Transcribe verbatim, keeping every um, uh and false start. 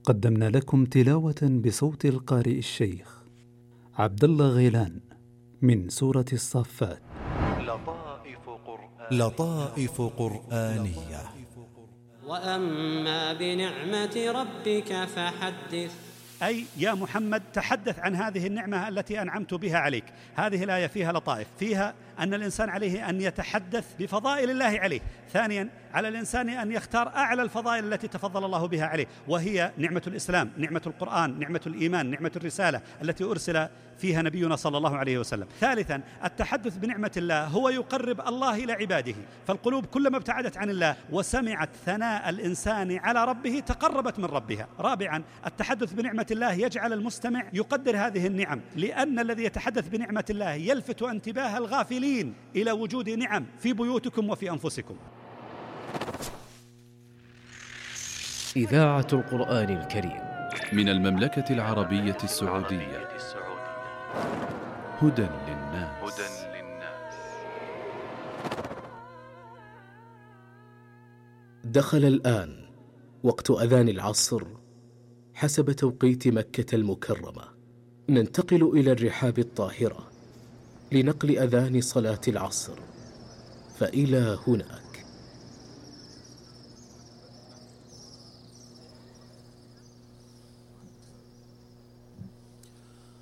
قدمنا لكم تلاوة بصوت القارئ الشيخ عبد الله غيلان من سورة الصافات. لطائف قرآنية, لطائف قرآنية. وأما بنعمة ربك فحدث. أي يا محمد تحدث عن هذه النعمة التي أنعمت بها عليك. هذه الآية فيها لطائف، فيها أن الإنسان عليه أن يتحدث بفضائل الله عليه. ثانيا، على الإنسان أن يختار أعلى الفضائل التي تفضل الله بها عليه، وهي نعمة الإسلام، نعمة القرآن، نعمة الإيمان، نعمة الرسالة التي أرسل فيها نبينا صلى الله عليه وسلم. ثالثا، التحدث بنعمة الله هو يقرب الله إلى عباده، فالقلوب كلما ابتعدت عن الله وسمعت ثناء الإنسان على ربه تقربت من ربها. رابعا، التحدث بنعمة الله يجعل المستمع يقدر هذه النعم، لأن الذي يتحدث بنعمة الله يلفت انتباه الغافلين إلى وجود نعم في بيوتكم وفي أنفسكم. إذاعة القرآن الكريم من المملكة العربية السعودية. هدى للناس. دخل الآن وقت أذان العصر حسب توقيت مكة المكرمة. ننتقل إلى الرحاب الطاهرة لنقل أذان صلاة العصر، فإلى هناك.